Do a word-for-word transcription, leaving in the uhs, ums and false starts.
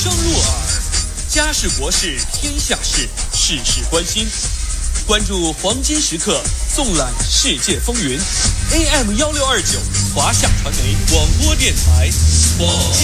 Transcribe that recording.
声入耳，家事国事天下事，事事关心。关注黄金时刻，纵览世界风云。A M 幺六二九，华夏传媒广播电台，黄金。